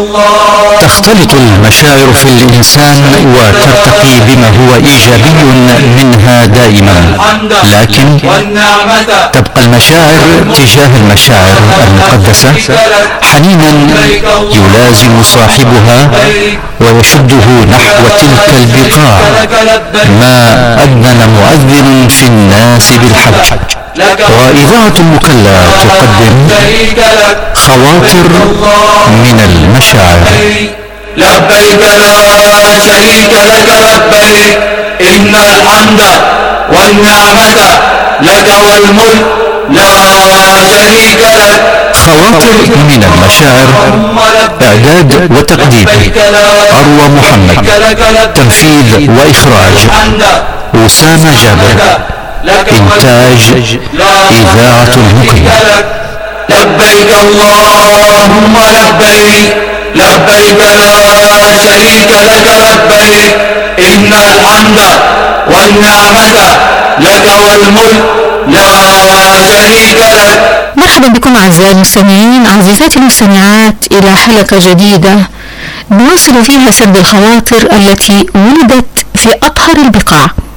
تختلط المشاعر في الإنسان وترتقي بما هو إيجابي منها دائما، لكن تبقى المشاعر تجاه المشاعر المقدسة حنينا يلازم صاحبها ويشده نحو تلك البقاع، ما أذن مؤذن في الناس بالحج. وإذاعة المكلا تقدم خواطر من المشاعر. لبيك لا شريك لك لبيك، إن الحمد والنعمة لك والملك لا شريك لك. خواطر من المشاعر، إعداد وتقديم أروى محمد، تنفيذ وإخراج أسامة جابر، إنتاج إذاعة المكلا. لبيك اللهم لبيك، لبيك لا شريك لك لبيك، إن الحمد والنعمة لك والملك لا شريك لك. مرحبا بكم أعزائي المستمعين، عزيزاتي المستمعات، إلى حلقة جديدة نواصل فيها سرد الخواطر التي ولدت في أطهر البقاع.